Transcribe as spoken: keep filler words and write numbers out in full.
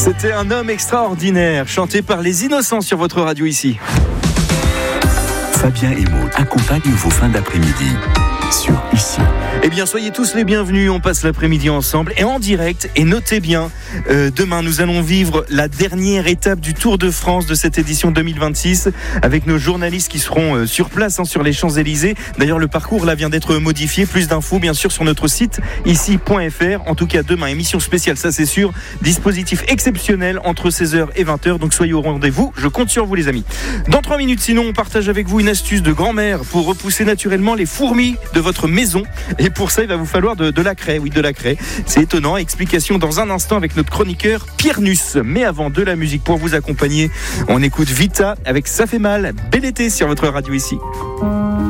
C'était Un homme extraordinaire, chanté par Les Innocents sur votre radio ici. Fabien et Maud accompagnent vos fins d'après-midi sur Ici. Eh bien, soyez tous les bienvenus. On passe l'après-midi ensemble et en direct. Et notez bien, euh, demain, nous allons vivre la dernière étape du Tour de France de cette édition deux mille vingt-six avec nos journalistes qui seront euh, sur place hein, sur les Champs-Élysées. D'ailleurs, le parcours là vient d'être modifié. Plus d'infos, bien sûr, sur notre site ici point f r. En tout cas, demain, émission spéciale, ça c'est sûr. Dispositif exceptionnel entre seize heures et vingt heures. Donc, soyez au rendez-vous. Je compte sur vous, les amis. Dans trois minutes, sinon, on partage avec vous une astuce de grand-mère pour repousser naturellement les fourmis de votre maison. Et pour ça, il va vous falloir de, de la craie. Oui, de la craie. C'est étonnant. Explication dans un instant avec notre chroniqueur Pierre Nuss. Mais avant, de la musique pour vous accompagner, on écoute Vita avec Ça fait mal. Bel été sur votre radio ici.